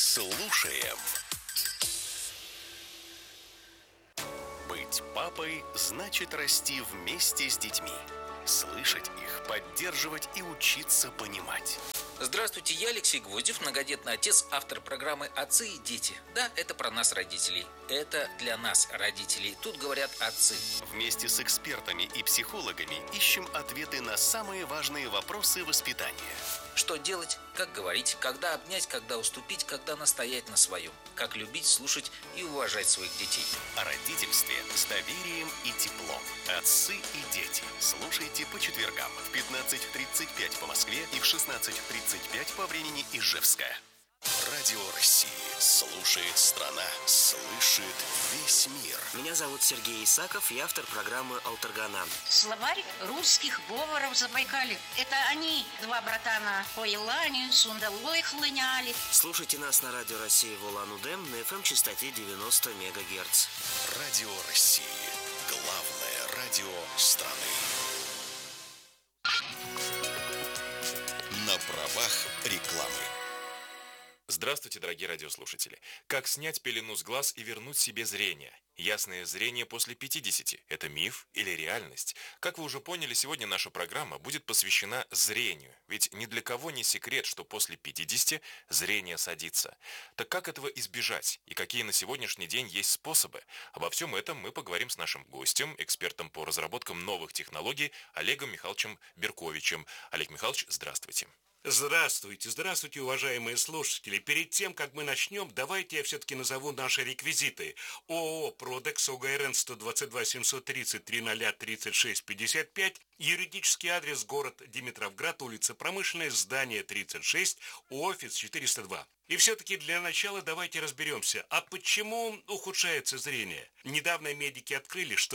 Слушаем. Быть папой значит расти вместе с детьми. Слышать их, поддерживать и учиться понимать. Здравствуйте, я Алексей Гвоздев, многодетный отец, автор программы «Отцы и дети». Да, это про нас, родителей. Это для нас, родителей. Тут говорят отцы. Вместе с экспертами и психологами ищем ответы на самые важные вопросы воспитания. Что делать, как говорить, когда обнять, когда уступить, когда настоять на своем. Как любить, слушать и уважать своих детей. О родительстве с доверием и теплом. Отцы и дети. Слушайте по четвергам в 15:35 по Москве и в 16:35 по времени Ижевска. Радио России. Слушает страна. Слышит весь мир. Меня зовут Сергей Исаков, я автор программы «Алтаргана». Словарь русских говоров Забайкалья. Это они, два братана по Елане, Сундалой хлыняли. Слушайте нас на Радио России в Улан-Удэ на FM-частоте 90 МГц. Радио России. Главное радио страны. На правах рекламы. Здравствуйте, дорогие радиослушатели. Как снять пелену с глаз и вернуть себе зрение? Ясное зрение после 50 – это миф или реальность? Как вы уже поняли, сегодня наша программа будет посвящена зрению. Ведь ни для кого не секрет, что после 50 зрение садится. Так как этого избежать? И какие на сегодняшний день есть способы? Обо всем этом мы поговорим с нашим гостем, экспертом по разработкам новых технологий Олегом Михайловичем Берковичем. Олег Михайлович, здравствуйте. Здравствуйте, уважаемые слушатели. Перед тем, как мы начнем, давайте я все-таки назову наши реквизиты. ООО «Продекс», ОГРН 122 730 00 36 55, юридический адрес город Димитровград, улица Промышленная, здание 36, офис 402. И все-таки для начала давайте разберемся, а почему ухудшается зрение? Недавно медики открыли, что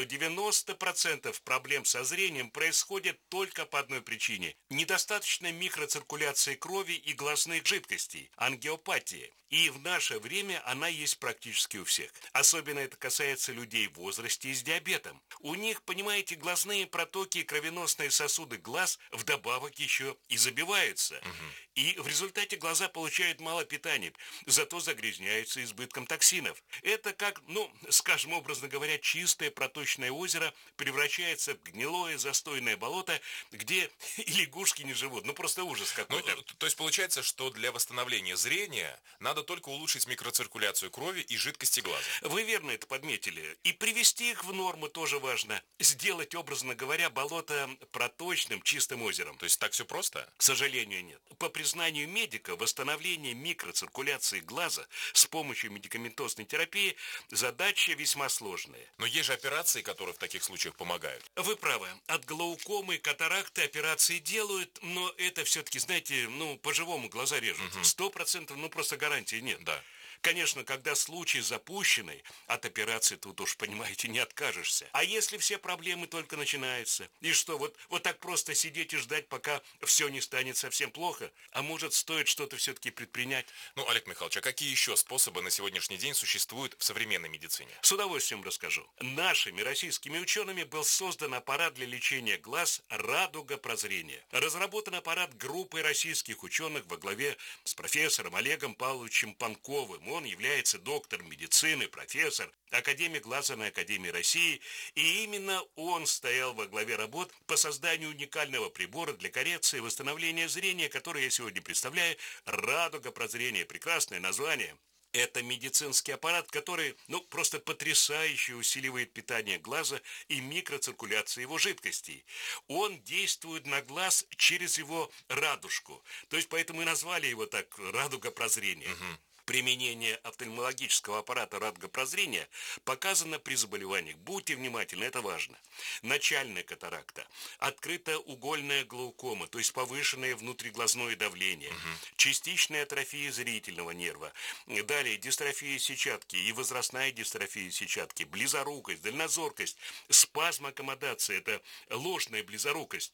90% проблем со зрением происходят только по одной причине – недостаточной микроциркуляции крови и глазных жидкостей, ангиопатии. И в наше время она есть практически у всех. Особенно это касается людей в возрасте и с диабетом. У них, понимаете, глазные протоки и кровеносные сосуды глаз вдобавок еще и забиваются. И в результате глаза получают мало питания, зато загрязняются избытком токсинов. Это как, скажем, образно говоря, чистое проточное озеро превращается в гнилое застойное болото, где и лягушки не живут. Просто ужас какой-то. То есть получается, что для восстановления зрения надо только улучшить микроциркуляцию крови и жидкости глаза. Вы верно это подметили. И привести их в норму тоже важно. Сделать, образно говоря, болото проточным, чистым озером. То есть так все просто? К сожалению, нет. По признанию медика, восстановление микроциркуляции глаза с помощью медикаментозной терапии задача весьма сложная. Но есть же операции, которые в таких случаях помогают. Вы правы. От глаукомы, катаракты операции делают, но это все-таки, знаете, по-живому глаза режут. 100%, просто гарантии нет. Да. Конечно, когда случай запущенный, от операции тут уж, понимаете, не откажешься. А если все проблемы только начинаются? И что, вот так просто сидеть и ждать, пока все не станет совсем плохо? А может, стоит что-то все-таки предпринять? Олег Михайлович, а какие еще способы на сегодняшний день существуют в современной медицине? С удовольствием расскажу. Нашими российскими учеными был создан аппарат для лечения глаз «Радуга прозрения». Разработан аппарат группой российских ученых во главе с профессором Олегом Павловичем Панковым. Он является доктором медицины, профессор, академик Лазерной академии России, и именно он стоял во главе работ по созданию уникального прибора для коррекции и восстановления зрения, который я сегодня представляю, «Радуга прозрения». Прекрасное название. Это медицинский аппарат, который, просто потрясающе усиливает питание глаза и микроциркуляцию его жидкостей. Он действует на глаз через его радужку. То есть поэтому и назвали его так «Радуга прозрения». Применение офтальмологического аппарата «Радуга прозрения» показано при заболеваниях. Будьте внимательны, это важно. Начальная катаракта, открытая угольная глаукома, то есть повышенное внутриглазное давление, частичная атрофия зрительного нерва, далее дистрофия сетчатки и возрастная дистрофия сетчатки, близорукость, дальнозоркость, спазм аккомодации, это ложная близорукость,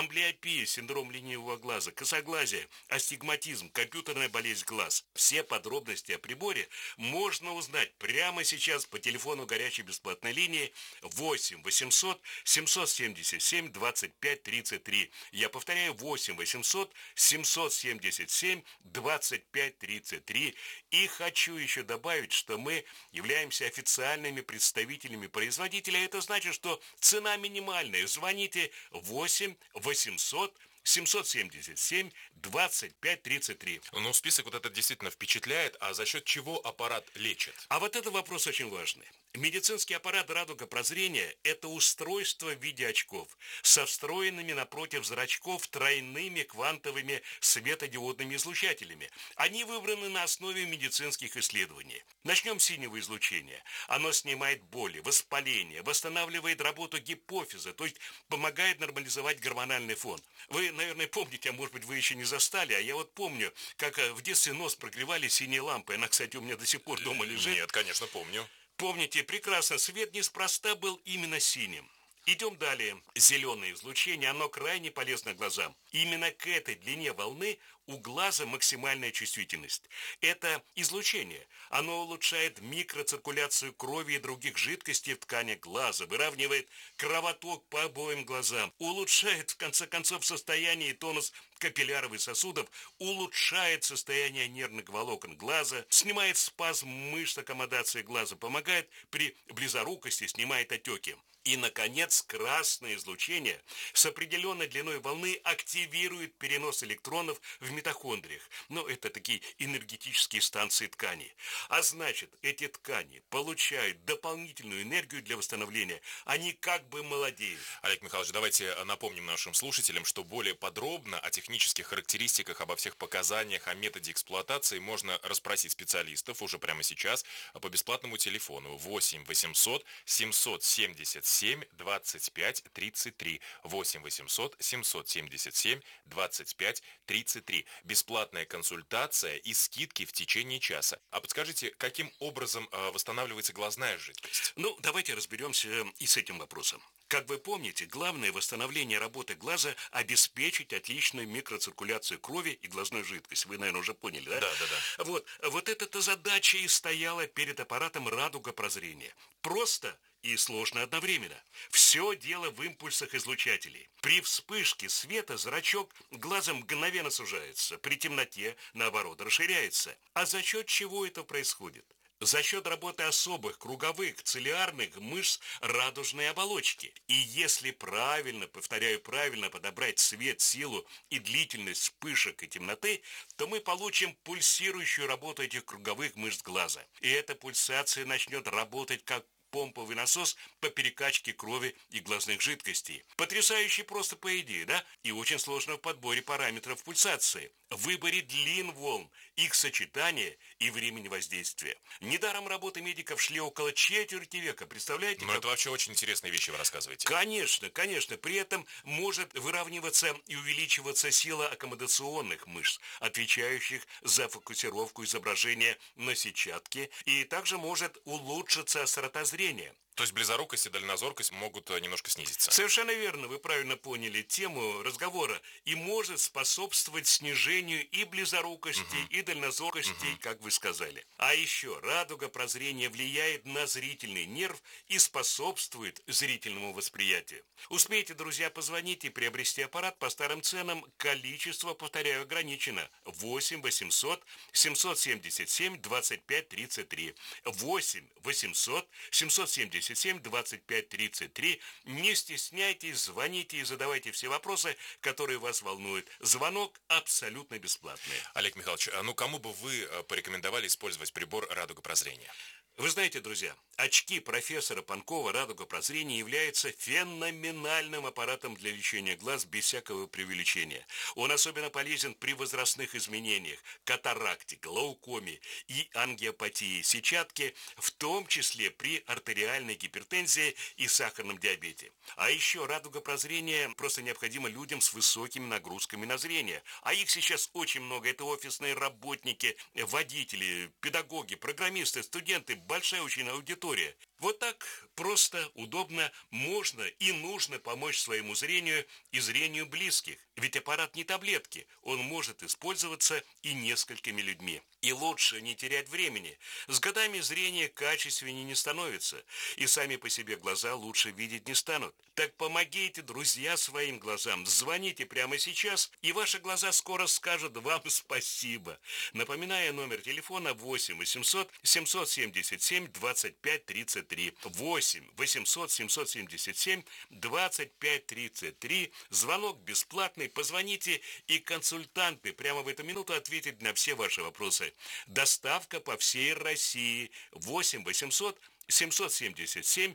амблиопия, синдром ленивого глаза, косоглазие, астигматизм, компьютерная болезнь глаз. Все подробности подробности о приборе можно узнать прямо сейчас по телефону горячей бесплатной линии 8 800 777 25 33. Я повторяю, 8 800 777 25 33. И хочу еще добавить, что мы являемся официальными представителями производителя. Это значит, что цена минимальная. Звоните 8 800 777 25 33. Ну, список вот этот действительно впечатляет. А за счет чего аппарат лечит? А вот этот вопрос очень важный. Медицинский аппарат «Радуга прозрения» – это устройство в виде очков со встроенными напротив зрачков тройными квантовыми светодиодными излучателями. Они выбраны на основе медицинских исследований. Начнем с синего излучения. Оно снимает боли, воспаление, восстанавливает работу гипофиза, то есть помогает нормализовать гормональный фон. Вы, наверное, помните, а может быть вы еще не застали, а я вот помню, как в детстве нос прогревали синей лампой. Она, кстати, у меня до сих пор дома лежит. Нет, конечно, помню. Помните прекрасно, свет неспроста был именно синим. Идем далее. Зеленое излучение, оно крайне полезно глазам. Именно к этой длине волны у глаза максимальная чувствительность. Это излучение. Оно улучшает микроциркуляцию крови и других жидкостей в тканях глаза, выравнивает кровоток по обоим глазам, улучшает, в конце концов, состояние и тонус капилляров и сосудов, улучшает состояние нервных волокон глаза, снимает спазм мышц аккомодации глаза, помогает при близорукости, снимает отеки. И, наконец, красное излучение с определенной длиной волны активирует перенос электронов в митохондриях. Но это такие энергетические станции тканей. А значит, эти ткани получают дополнительную энергию для восстановления. Они как бы молодеют. Олег Михайлович, давайте напомним нашим слушателям, что более подробно о технических характеристиках, обо всех показаниях, о методе эксплуатации можно расспросить специалистов уже прямо сейчас по бесплатному телефону 8 800 777 25 33. 8 800 777 25 33. Бесплатная консультация и скидки в течение часа. А подскажите, каким образом восстанавливается глазная жидкость? Ну, давайте разберемся и с этим вопросом. Как вы помните, главное восстановление работы глаза – обеспечить отличную микроциркуляцию крови и глазной жидкости. Вы, наверное, уже поняли, да? Да. Вот эта задача и стояла перед аппаратом «Радуга прозрения». Просто и сложно одновременно. Все дело в импульсах излучателей. При вспышке света зрачок глаза мгновенно сужается, при темноте, наоборот, расширяется. А за счет чего это происходит? За счет работы особых круговых цилиарных мышц радужной оболочки. И если правильно, повторяю, правильно подобрать свет, силу и длительность вспышек и темноты, то мы получим пульсирующую работу этих круговых мышц глаза. И эта пульсация начнет работать как помповый насос по перекачке крови и глазных жидкостей. Потрясающе просто по идее, да? И очень сложно в подборе параметров пульсации, в выборе длин волн, их сочетания и времени воздействия. Недаром работы медиков шли около четверти века, представляете? Ну, это вообще очень интересные вещи вы рассказываете. Конечно. При этом может выравниваться и увеличиваться сила аккомодационных мышц, отвечающих за фокусировку изображения на сетчатке, и также может улучшиться острота зрения. То есть близорукость и дальнозоркость могут немножко снизиться. Совершенно верно, вы правильно поняли тему разговора. И может способствовать снижению и близорукости, и дальнозоркости, как вы сказали. А еще радуга прозрения влияет на зрительный нерв и способствует зрительному восприятию. Успейте, друзья, позвонить и приобрести аппарат по старым ценам. Количество, повторяю, ограничено. 8 800 777 25 33. 8 800 777 25 33. Не стесняйтесь, звоните и задавайте все вопросы, которые вас волнуют. Звонок абсолютно бесплатный. Олег Михайлович, ну кому бы вы порекомендовали использовать прибор «Радуга прозрения»? Вы знаете, друзья, очки профессора Панкова «Радуга прозрения» являются феноменальным аппаратом для лечения глаз без всякого преувеличения. Он особенно полезен при возрастных изменениях, катаракте, глаукоме и ангиопатии сетчатки, в том числе при артериальной гипертензии и сахарном диабете. А еще «Радуга прозрения» просто необходима людям с высокими нагрузками на зрение. А их сейчас очень много. Это офисные работники, водители, педагоги, программисты, студенты, большая очень аудитория. Вот так просто, удобно, можно и нужно помочь своему зрению и зрению близких. Ведь аппарат не таблетки, он может использоваться и несколькими людьми. И лучше не терять времени. С годами зрение качественнее не становится, и сами по себе глаза лучше видеть не станут. Так помогите, друзья, своим глазам. Звоните прямо сейчас, и ваши глаза скоро скажут вам спасибо. Напоминаю, номер телефона 8 800 777 25 33. 8 800 777 25 33. Звонок бесплатный. Позвоните, и консультанты прямо в эту минуту ответят на все ваши вопросы. Доставка по всей России. 8 800 777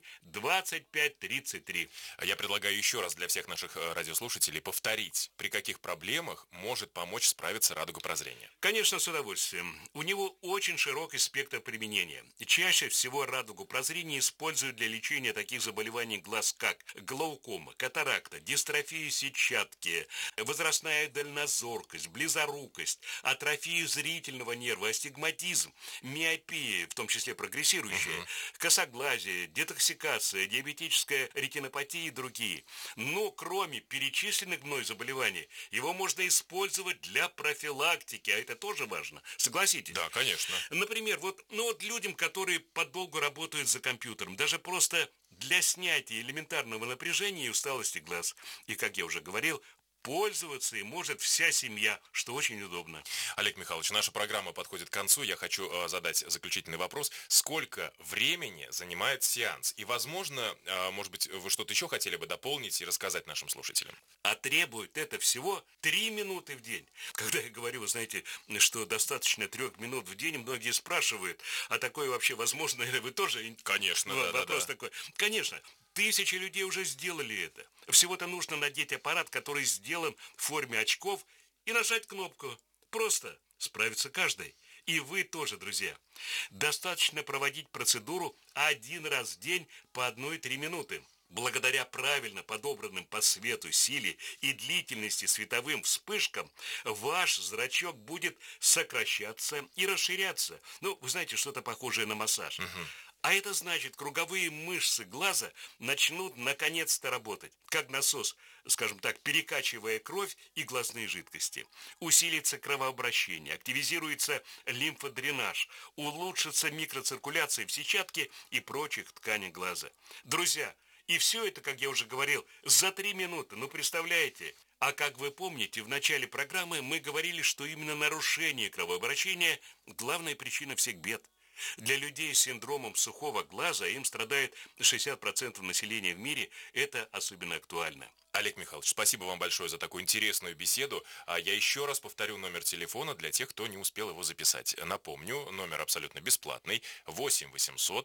25 33. Я предлагаю еще раз для всех наших радиослушателей повторить, при каких проблемах может помочь справиться радуга прозрения. Конечно, с удовольствием. У него очень широкий спектр применения. Чаще всего радугу прозрения используют для лечения таких заболеваний глаз, как глаукома, катаракта, дистрофия сетчатки, возрастная дальнозоркость, близорукость, атрофия зрительного нерва, астигматизм, миопия, в том числе прогрессирующая, косоглазие, детоксикация, диабетическая ретинопатия и другие. Но кроме перечисленных мной заболеваний, его можно использовать для профилактики, а это тоже важно. Согласитесь? Да, конечно. Например, вот людям, которые подолгу работают за компьютером, даже просто для снятия элементарного напряжения и усталости глаз. И, как я уже говорил, пользоваться им может вся семья, что очень удобно. Олег Михайлович, наша программа подходит к концу. Я хочу задать заключительный вопрос. Сколько времени занимает сеанс? И, возможно, может быть, вы что-то еще хотели бы дополнить и рассказать нашим слушателям? А требует это всего 3 минуты в день. Когда я говорю, вы знаете, что достаточно 3 минут в день, многие спрашивают, а такое вообще возможно? Вы тоже? Конечно, вопрос такой. Конечно. Тысячи людей уже сделали это. Всего-то нужно надеть аппарат, который сделан в форме очков, и нажать кнопку. Просто справится каждый. И вы тоже, друзья. Достаточно проводить процедуру 1 раз в день по 1-3 минуты. Благодаря правильно подобранным по свету, силе и длительности световым вспышкам ваш зрачок будет сокращаться и расширяться. Вы знаете, что-то похожее на массаж. А это значит, круговые мышцы глаза начнут наконец-то работать, как насос, скажем так, перекачивая кровь и глазные жидкости. Усилится кровообращение, активизируется лимфодренаж, улучшится микроциркуляция в сетчатке и прочих тканях глаза. Друзья, и все это, как я уже говорил, за 3 минуты, представляете? А как вы помните, в начале программы мы говорили, что именно нарушение кровообращения – главная причина всех бед. Для людей с синдромом сухого глаза, им страдает 60% населения в мире, это особенно актуально. Олег Михайлович, спасибо вам большое за такую интересную беседу. А я еще раз повторю номер телефона для тех, кто не успел его записать. Напомню, номер абсолютно бесплатный. 8 800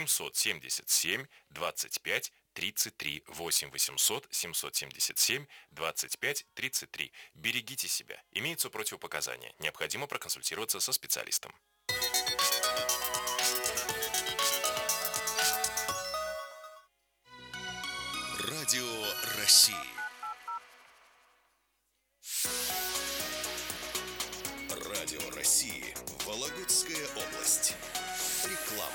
777 25 33. 8 800 777 25 33. Берегите себя. Имеются противопоказания. Необходимо проконсультироваться со специалистом. Радио России. Радио России. Вологодская область. Реклама.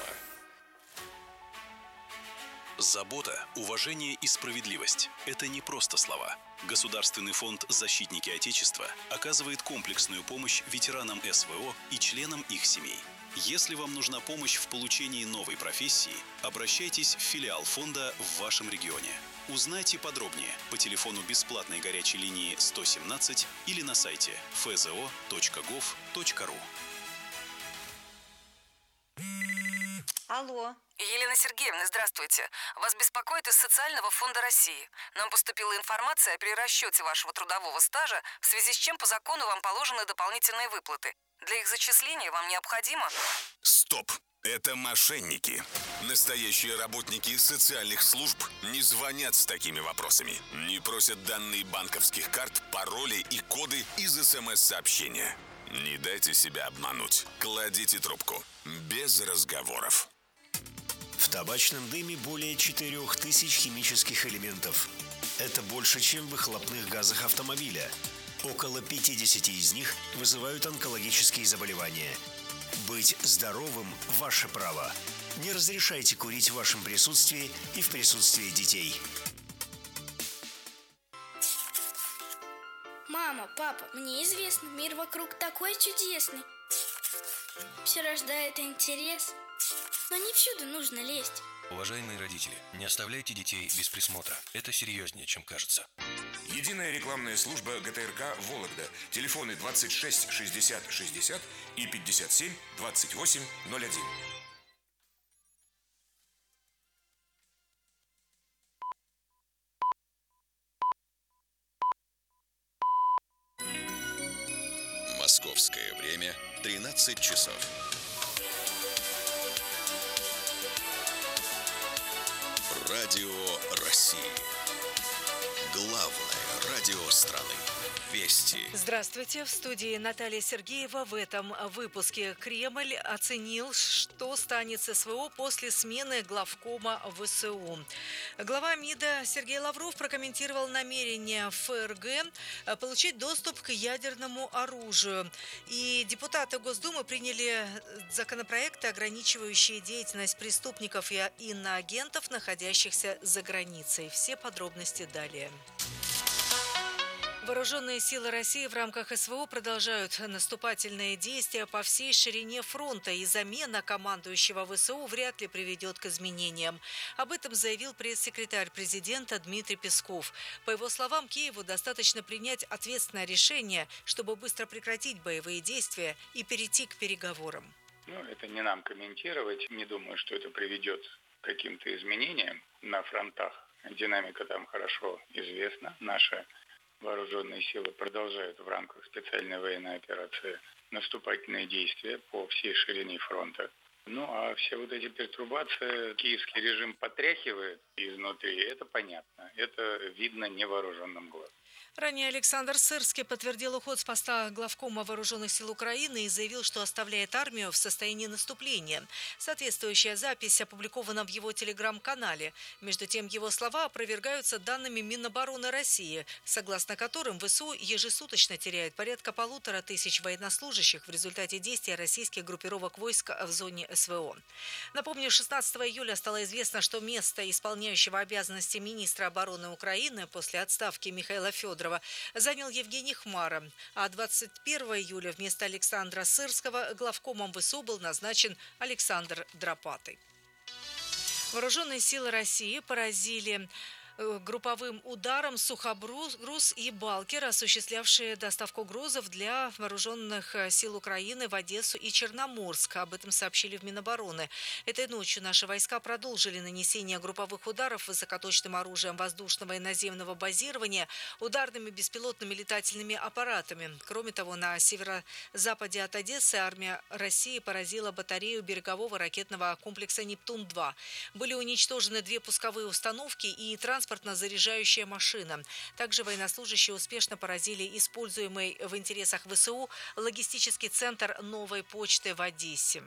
Забота, уважение и справедливость – это не просто слова. Государственный фонд «Защитники Отечества» оказывает комплексную помощь ветеранам СВО и членам их семей. Если вам нужна помощь в получении новой профессии, обращайтесь в филиал фонда в вашем регионе. Узнайте подробнее по телефону бесплатной горячей линии 117 или на сайте fzo.gov.ru. Алло. Елена Сергеевна, здравствуйте. Вас беспокоит из Социального фонда России. Нам поступила информация о перерасчете вашего трудового стажа, в связи с чем по закону вам положены дополнительные выплаты. Для их зачисления вам необходимо... Стоп! Это мошенники. Настоящие работники социальных служб не звонят с такими вопросами. Не просят данные банковских карт, пароли и коды из СМС-сообщения. Не дайте себя обмануть. Кладите трубку. Без разговоров. В табачном дыме более 4000 химических элементов. Это больше, чем в выхлопных газах автомобиля. Около 50 из них вызывают онкологические заболевания. Быть здоровым – ваше право. Не разрешайте курить в вашем присутствии и в присутствии детей. Мама, папа, мне известно, мир вокруг такой чудесный. Все рождает интерес, но не всюду нужно лезть. Уважаемые родители, не оставляйте детей без присмотра. Это серьезнее, чем кажется. Единая рекламная служба ГТРК «Вологда». Телефоны 26 60 60 и 57 28 01. Московское время 13 часов. Радио России. Главное радио страны. Вести. Здравствуйте. В студии Наталья Сергеева. В этом выпуске Кремль оценил, что станет с СВО после смены главкома ВСУ. Глава МИДа Сергей Лавров прокомментировал намерение ФРГ получить доступ к ядерному оружию. И депутаты Госдумы приняли законопроекты, ограничивающие деятельность преступников и иноагентов, находящихся за границей. Все подробности далее. Вооруженные силы России в рамках СВО продолжают наступательные действия по всей ширине фронта, и замена командующего ВСУ вряд ли приведет к изменениям. Об этом заявил пресс-секретарь президента Дмитрий Песков. По его словам, Киеву достаточно принять ответственное решение, чтобы быстро прекратить боевые действия и перейти к переговорам. Это не нам комментировать. Не думаю, что это приведет к каким-то изменениям на фронтах. Динамика там хорошо известна. Наши вооруженные силы продолжают в рамках специальной военной операции наступательные действия по всей ширине фронта. А все вот эти пертурбации киевский режим потряхивает изнутри, это понятно. Это видно невооруженным глазом. Ранее Александр Сырский подтвердил уход с поста главкома Вооруженных сил Украины и заявил, что оставляет армию в состоянии наступления. Соответствующая запись опубликована в его телеграм-канале. Между тем, его слова опровергаются данными Минобороны России, согласно которым ВСУ ежесуточно теряет порядка 1500 военнослужащих в результате действия российских группировок войск в зоне СВО. Напомню, 16 июля стало известно, что место исполняющего обязанности министра обороны Украины после отставки Михаила Федорова занял Евгений Хмара, а 21 июля вместо Александра Сырского главкомом ВСУ был назначен Александр Дропатый. Вооруженные силы России поразили групповым ударом сухогруз и «Балкер», осуществлявшие доставку грузов для вооруженных сил Украины в Одессу и Черноморск. Об этом сообщили в Минобороны. Этой ночью наши войска продолжили нанесение групповых ударов высокоточным оружием воздушного и наземного базирования, ударными беспилотными летательными аппаратами. Кроме того, на северо-западе от Одессы армия России поразила батарею берегового ракетного комплекса «Нептун-2». Были уничтожены 2 пусковые установки и транспортно-заряжающая машина. Также военнослужащие успешно поразили используемый в интересах ВСУ логистический центр «Новой почты» в Одессе.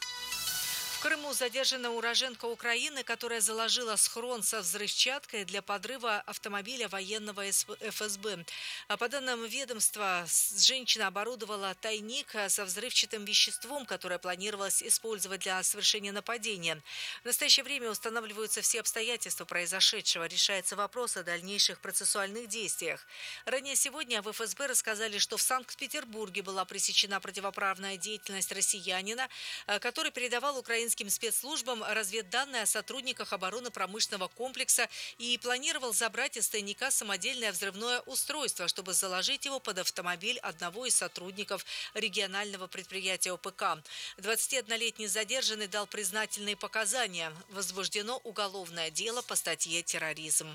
В Крыму задержана уроженка Украины, которая заложила схрон со взрывчаткой для подрыва автомобиля военного ФСБ. По данным ведомства, женщина оборудовала тайник со взрывчатым веществом, которое планировалось использовать для совершения нападения. В настоящее время устанавливаются все обстоятельства произошедшего, решается вопрос о дальнейших процессуальных действиях. Ранее сегодня в ФСБ рассказали, что в Санкт-Петербурге была пресечена противоправная деятельность россиянина, который передавал украинским спецслужбам разведданные о сотрудниках оборонно-промышленного комплекса и планировал забрать из тайника самодельное взрывное устройство, чтобы заложить его под автомобиль одного из сотрудников регионального предприятия ОПК. 21-летний задержанный дал признательные показания. Возбуждено уголовное дело по статье «Терроризм».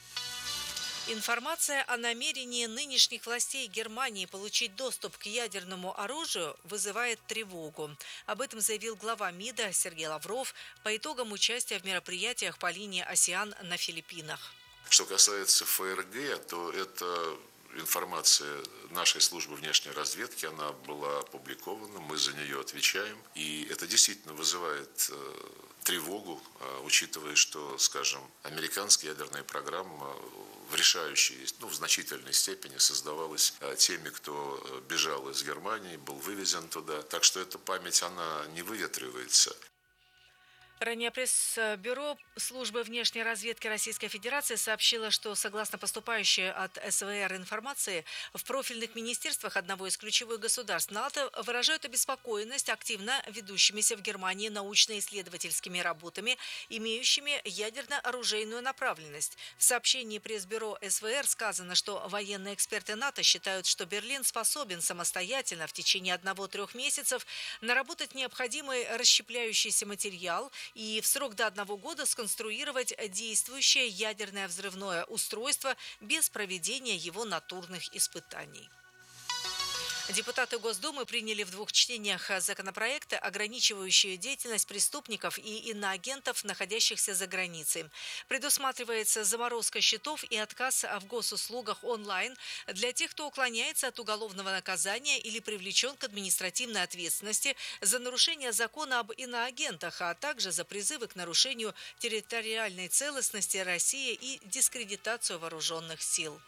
Информация о намерении нынешних властей Германии получить доступ к ядерному оружию вызывает тревогу. Об этом заявил глава МИДа Сергей Лавров по итогам участия в мероприятиях по линии «Асиан» на Филиппинах. Что касается ФРГ, то это информация нашей службы внешней разведки, она была опубликована, мы за нее отвечаем. И это действительно вызывает тревогу, учитывая, что, скажем, американская ядерная программа в решающей, в значительной степени создавалась теми, кто бежал из Германии, был вывезен туда. Так что эта память, она не выветривается. Ранее пресс-бюро службы внешней разведки Российской Федерации сообщило, что согласно поступающей от СВР информации, в профильных министерствах одного из ключевых государств НАТО выражают обеспокоенность активно ведущимися в Германии научно-исследовательскими работами, имеющими ядерно-оружейную направленность. В сообщении пресс-бюро СВР сказано, что военные эксперты НАТО считают, что Берлин способен самостоятельно в течение 1-3 месяцев наработать необходимый расщепляющийся материал и в срок до 1 года сконструировать действующее ядерное взрывное устройство без проведения его натурных испытаний. Депутаты Госдумы приняли в 2 чтениях законопроекты, ограничивающие деятельность преступников и иноагентов, находящихся за границей. Предусматривается заморозка счетов и отказ в госуслугах онлайн для тех, кто уклоняется от уголовного наказания или привлечен к административной ответственности за нарушение закона об иноагентах, а также за призывы к нарушению территориальной целостности России и дискредитацию вооруженных сил.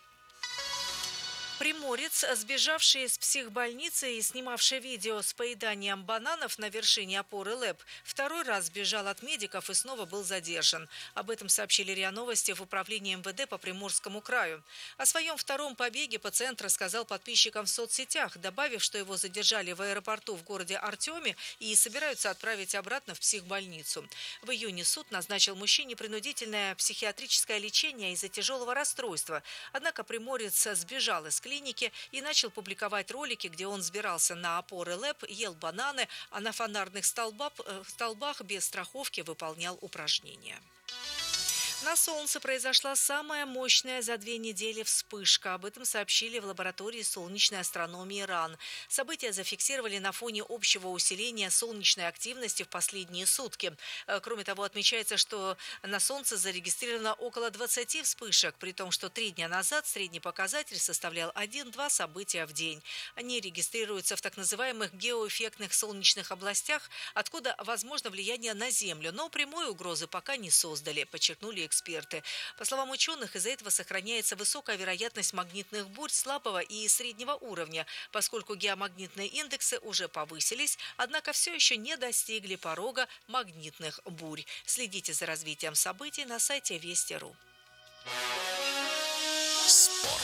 Приморец, сбежавший из психбольницы и снимавший видео с поеданием бананов на вершине опоры ЛЭП, 2-й раз сбежал от медиков и снова был задержан. Об этом сообщили РИА Новости в управлении МВД по Приморскому краю. О своем 2-м побеге пациент рассказал подписчикам в соцсетях, добавив, что его задержали в аэропорту в городе Артеме и собираются отправить обратно в психбольницу. В июне суд назначил мужчине принудительное психиатрическое лечение из-за тяжелого расстройства. Однако приморец сбежал из клиники и начал публиковать ролики, где он взбирался на опоры ЛЭП, ел бананы, а на фонарных столбах без страховки выполнял упражнения. На Солнце произошла самая мощная за 2 недели вспышка. Об этом сообщили в лаборатории солнечной астрономии РАН. События зафиксировали на фоне общего усиления солнечной активности в последние сутки. Кроме того, отмечается, что на Солнце зарегистрировано около 20 вспышек, при том, что 3 дня назад средний показатель составлял 1-2 события в день. Они регистрируются в так называемых геоэффектных солнечных областях, откуда возможно влияние на Землю, но прямой угрозы пока не создали, подчеркнули эксперты. По словам ученых, из-за этого сохраняется высокая вероятность магнитных бурь слабого и среднего уровня, поскольку геомагнитные индексы уже повысились, однако все еще не достигли порога магнитных бурь. Следите за развитием событий на сайте Вести.ру. Спорт.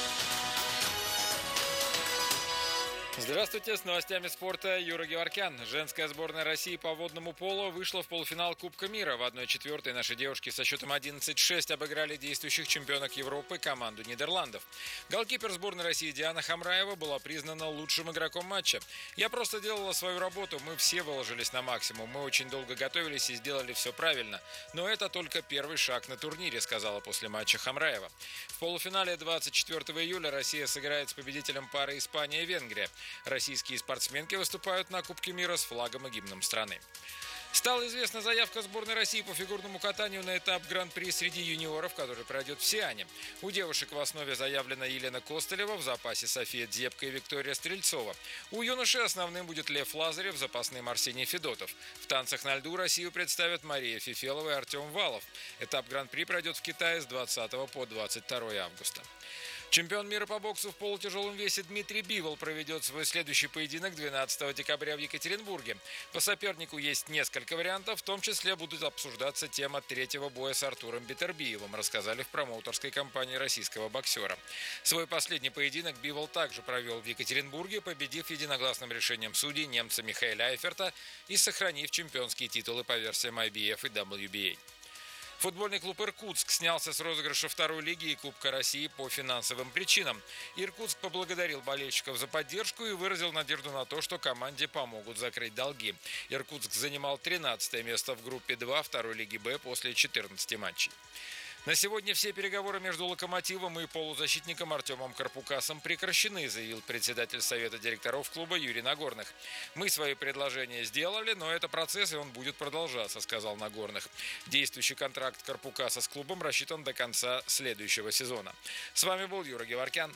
Здравствуйте, с новостями спорта Юра Геворкян. Женская сборная России по водному полу вышла в полуфинал Кубка мира. В 1/4 наши девушки со счетом 11-6 обыграли действующих чемпионок Европы команду Нидерландов. Голкипер сборной России Диана Хамраева была признана лучшим игроком матча. «Я просто делала свою работу, мы все выложились на максимум. Мы очень долго готовились и сделали все правильно. Но это только первый шаг на турнире», сказала после матча Хамраева. В полуфинале 24 июля Россия сыграет с победителем пары Испания-Венгрия. Российские спортсменки выступают на Кубке мира с флагом и гимном страны. Стала известна заявка сборной России по фигурному катанию на этап Гран-при среди юниоров, который пройдет в Сиане. У девушек в основе заявлена Елена Костылева, в запасе София Дзепко и Виктория Стрельцова. У юношей основным будет Лев Лазарев, запасным Арсений Федотов. В танцах на льду Россию представят Мария Фифелова и Артем Валов. Этап Гран-при пройдет в Китае с 20 по 22 августа. Чемпион мира по боксу в полутяжелом весе Дмитрий Бивол проведет свой следующий поединок 12 декабря в Екатеринбурге. По сопернику есть несколько вариантов, в том числе будут обсуждаться тема 3-го боя с Артуром Бетербиевым, рассказали в промоутерской компании российского боксера. Свой последний поединок Бивол также провел в Екатеринбурге, победив единогласным решением судей немца Михаэля Айферта и сохранив чемпионские титулы по версиям IBF и WBA. Футбольный клуб «Иркутск» снялся с розыгрыша 2-й лиги и Кубка России по финансовым причинам. Иркутск поблагодарил болельщиков за поддержку и выразил надежду на то, что команде помогут закрыть долги. Иркутск занимал 13 место в группе 2 2-й лиги «Б» после 14 матчей. На сегодня все переговоры между «Локомотивом» и полузащитником Артемом Карпукасом прекращены, заявил председатель совета директоров клуба Юрий Нагорных. «Мы свои предложения сделали, но это процесс, и он будет продолжаться», сказал Нагорных. Действующий контракт Карпукаса с клубом рассчитан до конца следующего сезона. С вами был Юра Геворкян.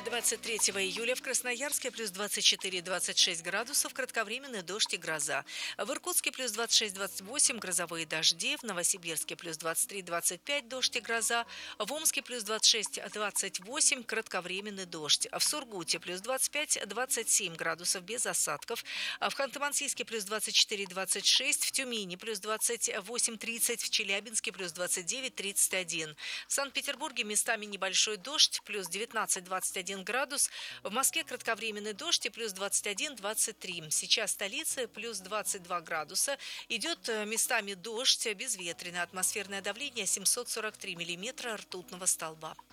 23 июля в Красноярске плюс 24-26 градусов, кратковременный дождь и гроза. В Иркутске плюс 26-28, грозовые дожди. В Новосибирске плюс 23-25, дождь и гроза. В Омске плюс 26-28, кратковременный дождь. В Сургуте плюс 25-27 градусов без осадков. В Ханты-Мансийске плюс 24-26, в Тюмени плюс 28-30, в Челябинске плюс 29-31. В Санкт-Петербурге местами небольшой дождь, плюс 19-21 градус. В Москве кратковременный дождь и плюс 21-23. Сейчас в столице плюс 22 градуса. Идет местами дождь, безветренно. Атмосферное давление 743 миллиметра ртутного столба.